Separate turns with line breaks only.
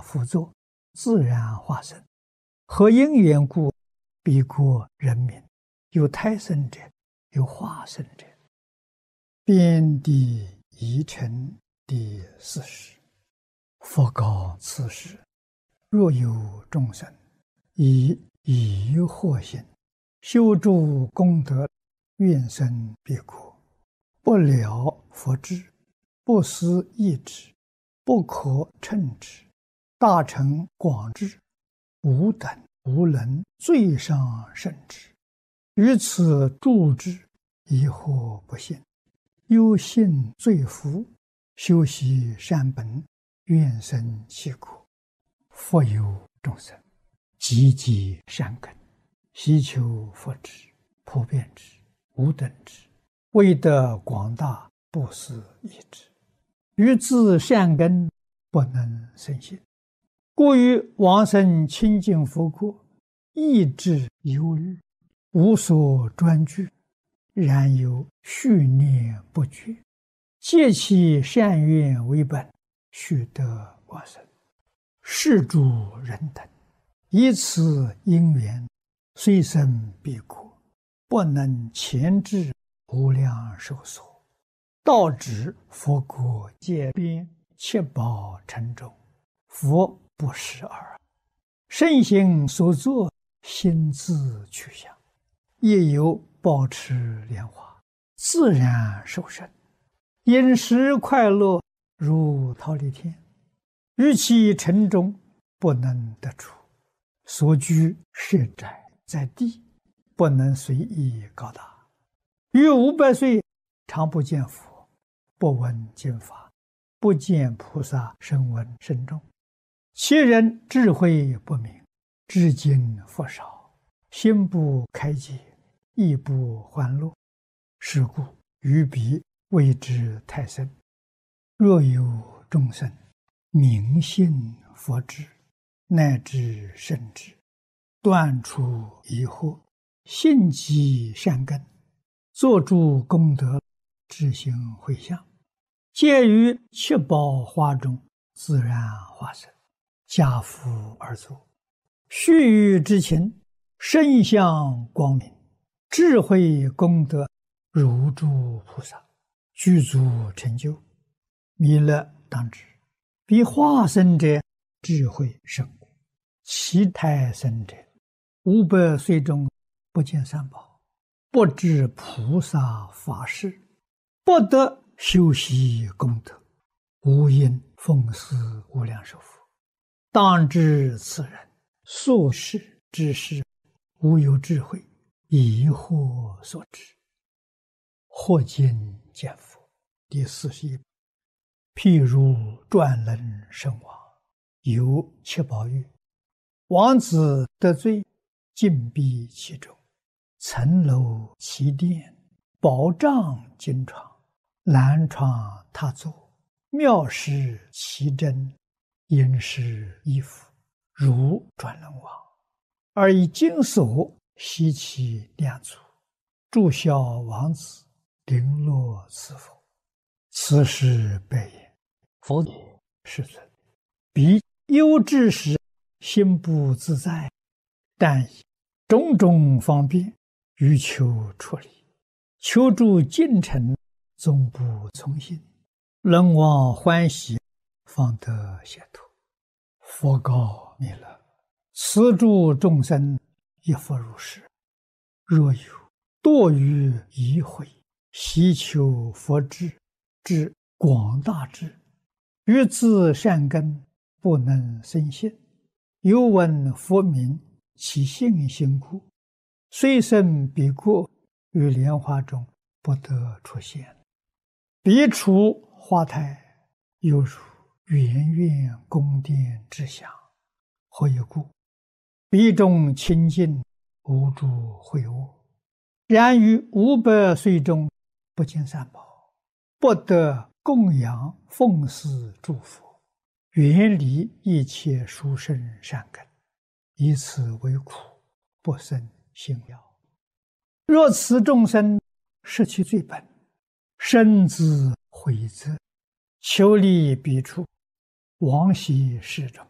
辅作，自然化生。何因缘故？彼国人民，有胎生者，有化生者。遍地宜城第40。佛告此时：若有众生以疑惑心修诸功德，愿生彼国，不了佛智，不思议之，不可称之，大乘广智，无等无能最上甚至，于此住之，疑惑不信，忧信罪福，修习善本，愿生其国。复有众生积极善根，希求佛智，普遍之，无等之，为得广大，不思议之，于自善根不能生信，故于往生清净佛国，意志忧虑，无所专具，然有续念不绝，借其善愿为本，须得往生。是诸人等以此因缘，虽生彼国，不能前至无量寿所，到指佛国界边，七宝城中，佛不识耳。圣行所作，心自去向，亦有保持莲花，自然受生，饮食快乐，如忉利天。于其城中不能得出，所居设宅在地，不能随意高大。于500岁常不见佛，不闻经法，不见菩萨声闻声众。其人智慧不明，至今佛少，心不开解，亦不欢乐。是故于彼谓之太深。若有众生明信佛智，乃至圣智，断除疑惑，信积善根，作诸功德，智行回向，皆于七宝花中自然化生，家福而作。须臾之情，身相光明，智慧功德如诸菩萨，具足成就。弥勒当知，彼化生者智慧甚故，其胎生者500岁中不见三宝，不知菩萨法事，不得修习功德，无因奉祀无量寿佛。当知此人所事之事，无有智慧，疑惑所致。或今见佛第41。譬如转轮圣王，有七宝玉，王子得罪，禁闭其中，层楼其殿，宝帐金床，蓝床榻座，妙施其珍，殷实衣服，如转轮王，而以金锁悉其两足，祝孝王子，绫罗赐佛。此时白言：佛也，世尊，彼忧之时，心不自在，但以种种方便，欲求出离，求助进程，终不从心，人望欢喜，方得解脱。佛告弥勒：此诸众生亦复如是。若有堕于疑悔，希求佛智，至广大智，于自善根不能生信，犹闻佛名，其信心故，虽生彼国，于莲花中不得出现。彼处花台，犹如圆圆宫殿之祥。何以故？彼中清净，无诸秽恶。然于500岁中不见三宝，不得供养奉祀诸佛，远离一切殊胜善根，以此为苦，不生信了。若此众生失其罪本，深自悔责，求离彼处，往昔世中